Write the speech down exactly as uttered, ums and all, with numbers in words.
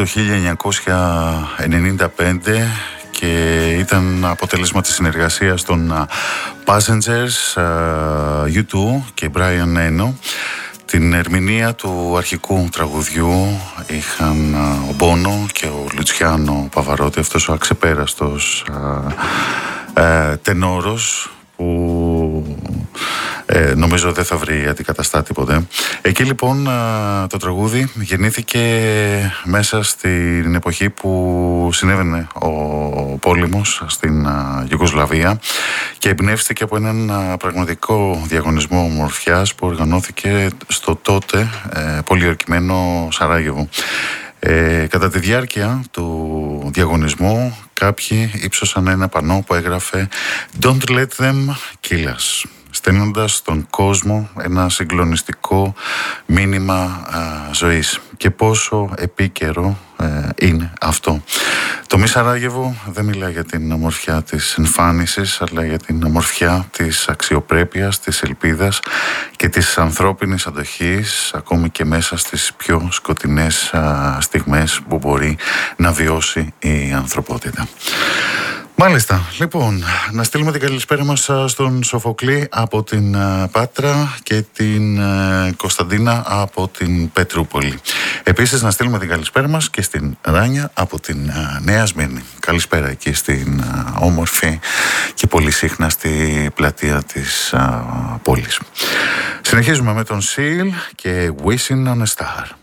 το χίλια εννιακόσια ενενήντα πέντε και ήταν αποτέλεσμα της συνεργασίας των Passengers, γιου τού και Brian Eno. Την ερμηνεία του αρχικού τραγουδιού είχαν ο Μπόνο και ο Λουτσιάνο Παβαρότη, αυτός ο αξεπέραστος ε, τενόρος που ε, νομίζω δεν θα βρει αντικαταστάτη ποτέ. Εκεί λοιπόν το τραγούδι γεννήθηκε μέσα στην εποχή που συνέβαινε ο πόλεμος στην Ιουγκοσλαβία και εμπνεύστηκε από έναν πραγματικό διαγωνισμό ομορφιάς που οργανώθηκε στο τότε ε, πολιορκημένο Σαράγεβο. Ε, κατά τη διάρκεια του διαγωνισμού κάποιοι ύψωσαν ένα πανό που έγραφε «Don't let them kill us», στέλνοντας στον κόσμο ένα συγκλονιστικό μήνυμα α, ζωής. Και πόσο επίκαιρο ε, είναι αυτό. Το Μη Σαράγεβο δεν μιλά για την ομορφιά της εμφάνισης, αλλά για την ομορφιά της αξιοπρέπειας, της ελπίδας και της ανθρώπινης αντοχής, ακόμη και μέσα στις πιο σκοτεινές α, στιγμές που μπορεί να βιώσει η ανθρωπότητα. Μάλιστα, λοιπόν, να στείλουμε την καλησπέρα μας στον Σοφοκλή από την Πάτρα και την Κωνσταντίνα από την Πετρούπολη. Επίσης να στείλουμε την καλησπέρα μας και στην Ράνια από την Νέα Σμύρνη. Καλησπέρα εκεί στην όμορφη και πολύ σύχναστη πλατεία της πόλης. Συνεχίζουμε με τον Seal και Wishing on a Star.